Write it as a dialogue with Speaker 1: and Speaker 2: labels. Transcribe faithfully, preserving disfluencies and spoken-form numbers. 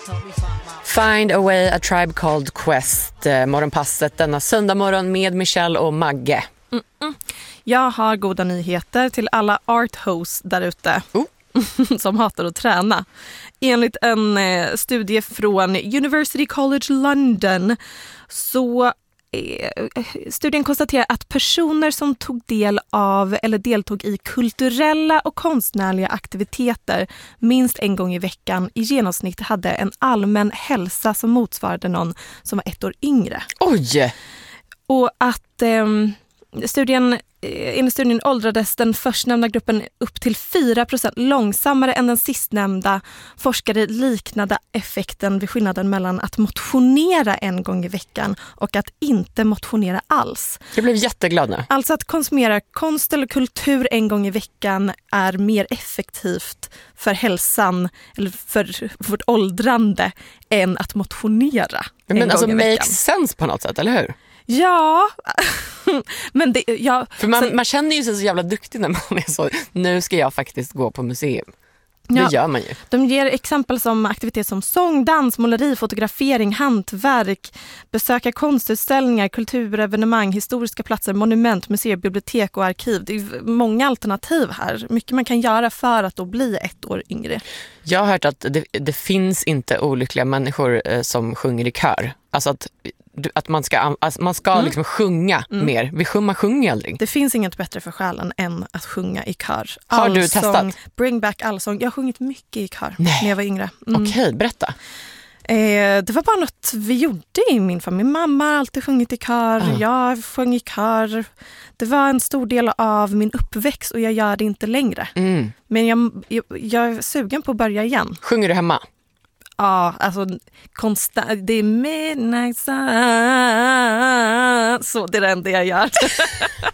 Speaker 1: Find a way, a tribe called Quest. Morgonpasset denna söndag morgon med Michelle och Magge.
Speaker 2: Mm-mm. Jag har goda nyheter till alla art hosts där ute oh. som hatar att träna. Enligt en eh, studie från University College London så studien konstaterar att personer som tog del av eller deltog i kulturella och konstnärliga aktiviteter minst en gång i veckan i genomsnitt hade en allmän hälsa som motsvarade någon som var ett år yngre.
Speaker 1: Oj!
Speaker 2: Och att eh, studien, enligt studien åldrades den förstnämnda gruppen upp till fyra procent långsammare än den sistnämnda. Forskare liknade effekten vid skillnaden mellan att motionera en gång i veckan och att inte motionera alls.
Speaker 1: Jag blev jätteglad nu.
Speaker 2: Alltså att konsumera konst eller kultur en gång i veckan är mer effektivt för hälsan eller för vårt åldrande än att motionera en
Speaker 1: Men
Speaker 2: gång
Speaker 1: alltså
Speaker 2: i veckan.
Speaker 1: makes sense på något sätt, eller hur?
Speaker 2: Ja, men det, ja,
Speaker 1: för man,
Speaker 2: sen,
Speaker 1: man känner ju sig så jävla duktig när man är så, nu ska jag faktiskt gå på museum.
Speaker 2: ja,
Speaker 1: Det gör man ju.
Speaker 2: De ger exempel som aktiviteter som sång, dans, måleri, fotografering, hantverk, besöka konstutställningar, kulturevenemang, historiska platser, monument, museer, bibliotek och arkiv. Det är många alternativ här. Mycket man kan göra för att då bli ett år yngre.
Speaker 1: Jag har hört att det, det finns inte olyckliga människor eh, som sjunger i kör. Alltså att att man ska, alltså man ska mm. liksom sjunga mm. mer. Vi sjung, man sjunger aldrig.
Speaker 2: Det finns inget bättre för själen än att sjunga i kör.
Speaker 1: Har
Speaker 2: allsång,
Speaker 1: du testat?
Speaker 2: Bring back allsång. Jag har sjungit mycket i kör
Speaker 1: Nej.
Speaker 2: när jag var yngre. Mm.
Speaker 1: Okej, okay, berätta.
Speaker 2: Eh, det var bara något vi gjorde i min familj. Min mamma har alltid sjungit i kör. Ah. Jag sjöng i kör. Det var en stor del av min uppväxt och jag gör det inte längre. Mm. Men jag, jag, jag är sugen på att börja igen.
Speaker 1: Sjunger du hemma?
Speaker 2: Ja, alltså konstant, det är midnight sun. Så det är det enda jag gör.